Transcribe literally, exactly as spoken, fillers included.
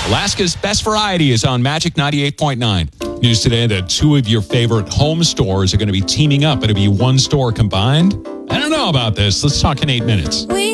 Alaska's Best Variety is on Magic ninety-eight point nine. News today that two of your favorite home stores are going to be teaming up. It'll be one store combined. I don't know about this. Let's talk in eight minutes. We